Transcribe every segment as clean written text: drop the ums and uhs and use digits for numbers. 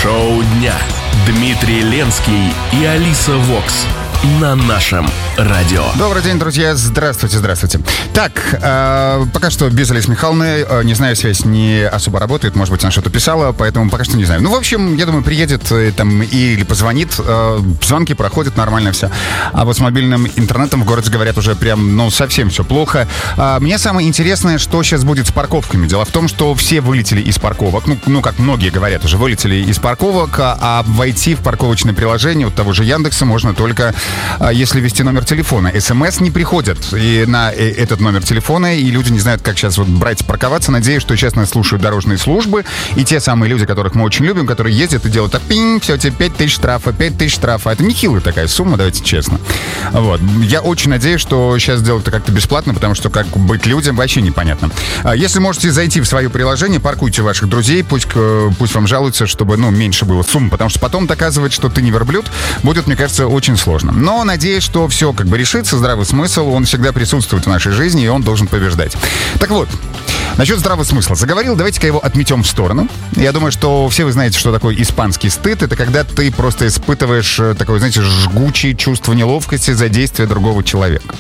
Шоу дня. Дмитрий Ленский и Алиса Вокс на нашем радио. Добрый день, друзья. Здравствуйте. Так, пока что без Алисы Михайловны. Не знаю, связь не особо работает. Может быть, она что-то писала, поэтому пока что не знаю. Ну, в общем, я думаю, приедет там или позвонит. Звонки проходят, нормально все. А вот с мобильным интернетом в городе, говорят, уже прям, совсем все плохо. Мне самое интересное, что сейчас будет с парковками. Дело в том, что все вылетели из парковок. Ну, как многие говорят, уже вылетели из парковок, а войти в парковочное приложение от того же Яндекса можно только если ввести номер телефона. СМС не приходят и на этот номер телефона, и люди не знают, как сейчас вот брать парковаться. Надеюсь, что сейчас нас слушают дорожные службы, и те самые люди, которых мы очень любим, которые ездят и делают так, пинг, все, тебе 5000 штрафа. Это нехилая такая сумма, давайте честно. Вот. Я очень надеюсь, что сейчас сделают это как-то бесплатно, потому что как быть людям вообще непонятно. Если можете зайти в свое приложение, паркуйте ваших друзей, пусть вам жалуются, чтобы, меньше было сумм, потому что потом доказывать, что ты не верблюд, будет, мне кажется, очень сложно. Но надеюсь, что все решится, здравый смысл, он всегда присутствует в нашей жизни, и он должен побеждать. Так вот, насчет здравого смысла. Заговорил, давайте-ка его отметем в сторону. Я думаю, что все вы знаете, что такое испанский стыд. Это когда ты просто испытываешь такое, жгучее чувство неловкости за действие другого человека.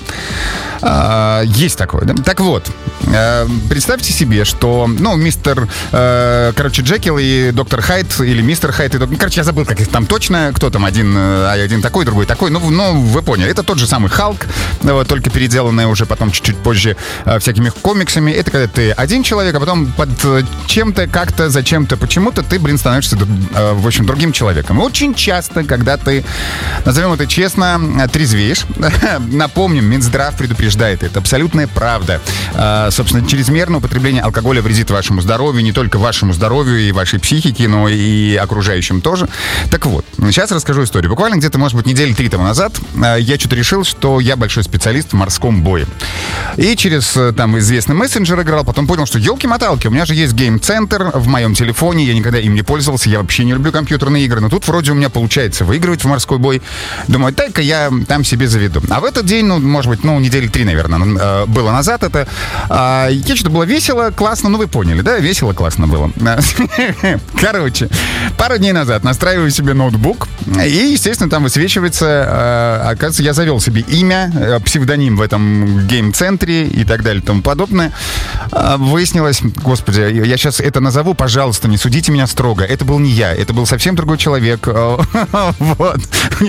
Есть такое, да? Так вот, представьте себе, что, мистер, Джекил и доктор Хайд, или мистер Хайд и доктор... я забыл, как их там точно, кто там, один такой, другой такой, вы поняли. Это тот же самый Халк, только переделанный уже потом чуть-чуть позже всякими комиксами. Это когда ты один человек, а потом под чем-то, как-то, зачем-то, почему-то ты, становишься, в общем, другим человеком. И очень часто, когда ты, назовем это честно, трезвеешь, напомним, Минздрав предупреждает, это абсолютная правда. Собственно, чрезмерное употребление алкоголя вредит вашему здоровью, не только вашему здоровью и вашей психике, но и окружающим тоже. Так вот, сейчас расскажу историю. Буквально где-то, может быть, недели 3 тому назад я что-то решил, что я большой специалист в морском бое. И через известный мессенджер играл, потом понял, что елки-моталки, у меня же есть гейм-центр в моем телефоне, я никогда им не пользовался, я вообще не люблю компьютерные игры, но тут вроде у меня получается выигрывать в морской бой. Думаю, дай-ка я там себе заведу. А в этот день, может быть, недели 3, наверное, было назад это. Я что-то было весело, классно, вы поняли, да? Весело, классно было. Короче, пару дней назад настраиваю себе ноутбук, и, естественно, там высвечивается, оказывается, я завел себе имя, псевдоним в этом гейм-центре и так далее и тому подобное. Выяснилось, господи, я сейчас это назову, пожалуйста, не судите меня строго. Это был не я, это был совсем другой человек. Вот.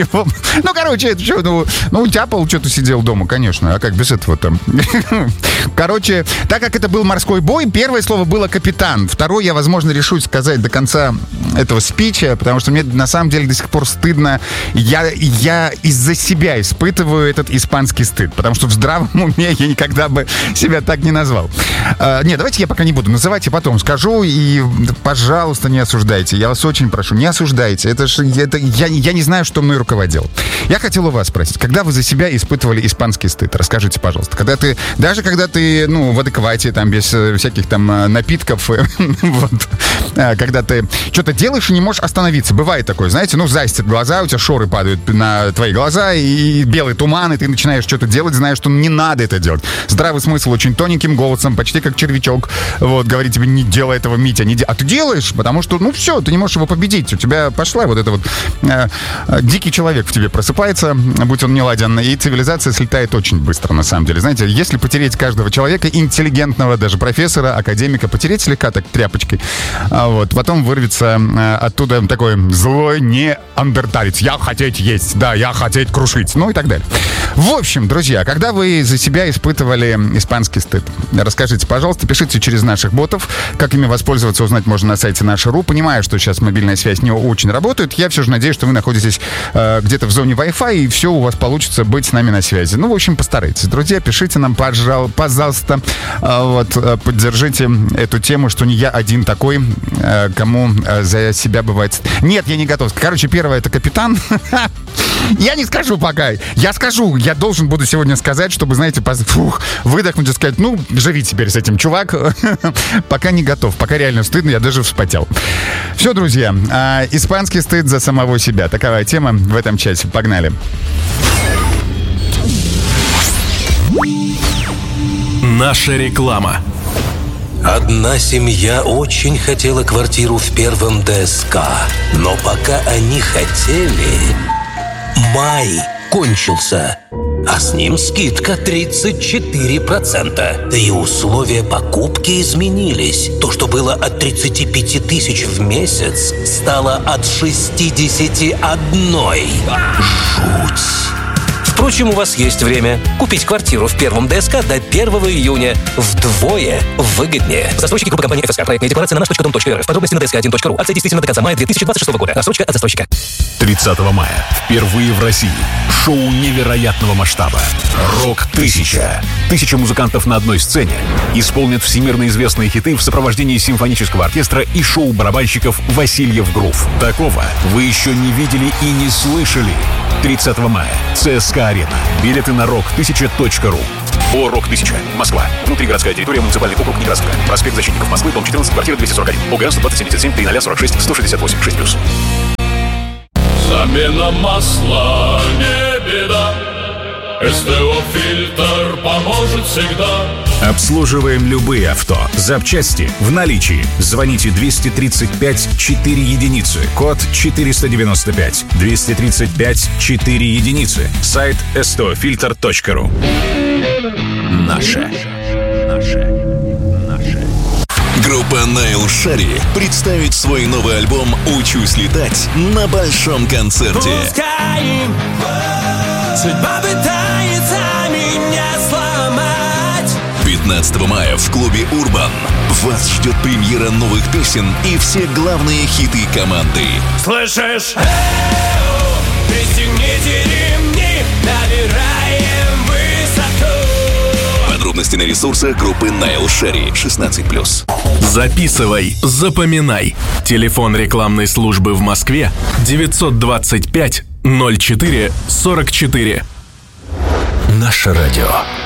Короче, это что, тяпал, что-то сидел дома, конечно, а как без этого там? Короче, так как это был морской бой, первое слово было «капитан». Второе я, возможно, решусь сказать до конца этого спича, потому что мне на самом деле до сих пор стыдно. Я из-за себя испытываю этот испанский стыд, потому что в здравом уме я никогда бы себя так не назвал. Нет, давайте я пока не буду называть, и потом скажу, и, пожалуйста, не осуждайте. Я вас очень прошу, не осуждайте. Я не знаю, что мной руководил. Я хотел у вас спросить, когда вы за себя испытывали испанский стыд? Расскажите, пожалуйста. Когда ты в адеквате, без всяких напитков, когда ты что-то делаешь и не можешь остановиться. Бывает такое, знаете, застят глаза, у тебя шоры падают на твои глаза, и белый туман, и ты начинаешь что-то делать, знаешь, что не надо это делать. Здравый смысл очень тоненьким голосом, почти как червячок, говорит тебе, не делай этого, Митя, не делай. А ты делаешь, потому что, все, ты не можешь его победить. У тебя пошла дикий человек в тебе просыпается, будь он неладен, и цивилизация слетает очень быстро, на самом деле. Знаете, если потереть каждого человека, интеллигентного, даже профессора, академика, потереть слегка так тряпочкой, потом вырвется оттуда такой злой неандерталец. Я хотеть есть, да, я хотеть крушить, и так далее. В общем, друзья, когда вы за себя испытывали испанский стыд, расскажите, пожалуйста, пишите через наших ботов. Как ими воспользоваться, узнать можно на сайте Наша.ру. Понимаю, что сейчас мобильная связь не очень работает. Я все же надеюсь, что вы находитесь где-то в зоне Wi-Fi, и все у вас получится быть с нами на связи. В общем, постарайтесь. Друзья, пишите нам, пожалуйста, поддержите эту тему, что не я один такой, кому за себя бывает... Нет, я не готов. Короче, первое — это капитан. Я не скажу пока. Я скажу. Я должен буду сегодня сказать, чтобы, знаете, выдохнуть и сказать, живи теперь с этим, чувак. Пока не готов. Пока реально стыдно. Я даже вспотел. Все, друзья. Испанский стыд за самого себя. Такая тема в этом часе. Погнали. Наша реклама. Одна семья очень хотела квартиру в первом ДСК, но пока они хотели, май кончился, а с ним скидка 34%. Да и условия покупки изменились. То, что было от 35 тысяч в месяц, стало от 61. Жуть. Впрочем, у вас есть время купить квартиру в первом ДСК до 1 июня вдвое выгоднее. Застройщики группы компании ФСК. Проектная декларация на nаш.dom.rf. Подробности на dsk1.ru. Акция действительно до конца мая 2026 года. Рассрочка от застройщика. 30 мая впервые в России шоу невероятного масштаба «Рок-1000». 1000 музыкантов на одной сцене исполнят всемирно известные хиты в сопровождении симфонического оркестра и шоу-барабанщиков «Васильев Грув». Такого вы еще не видели и не слышали. 30 мая. ЦСКА-арена. Билеты на rock1000.ru. О, «Рок-1000». Москва. Внутригородская территория, муниципальный округ Некрасовка. Проспект Защитников Москвы, дом 14, квартира 241. ОГР 12077 3046 168 6+. Замена масла не беда. СТО-фильтр поможет всегда. Обслуживаем любые авто. Запчасти в наличии. Звоните 235 4 единицы. Код 495. 235 4 единицы. Сайт stofilter.ru. Наше. Группа Nile Sherry представит свой новый альбом «Учусь летать» на большом концерте. Судьба пытается меня сломать. 15 мая в клубе «Урбан» вас ждет премьера новых песен и все главные хиты команды. Слышишь? Пристегните ремни, набираем высоту. Подробности на ресурсах группы Nile Sherry 16+. Записывай, запоминай. Телефон рекламной службы в Москве 925 04 44. Наше радио.